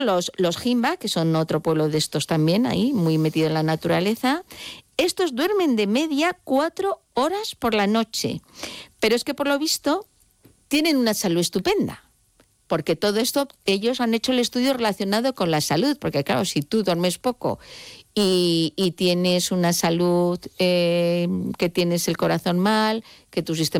los Jimba, que son otro pueblo de estos también, ahí, muy metido en la naturaleza, estos duermen de media 4 horas por la noche. Pero es que por lo visto tienen una salud estupenda. Porque todo esto, ellos han hecho el estudio relacionado con la salud, porque claro, si tú duermes poco y tienes una salud, que tienes el corazón mal, que tu sistema